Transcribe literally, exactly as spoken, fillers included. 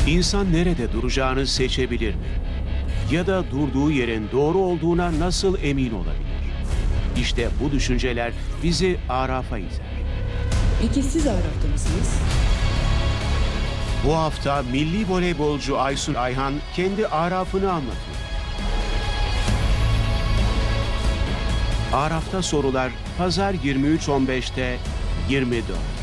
İnsan nerede duracağını seçebilir mi? Ya da durduğu yerin doğru olduğuna nasıl emin olabilir? İşte bu düşünceler bizi Araf'a izer. Peki siz Araf'ta mısınız? Bu hafta milli voleybolcu Aysun Ayhan kendi Araf'ını anlatıyor. Araf'ta sorular Pazar yirmi üç on beşte yirmi dört.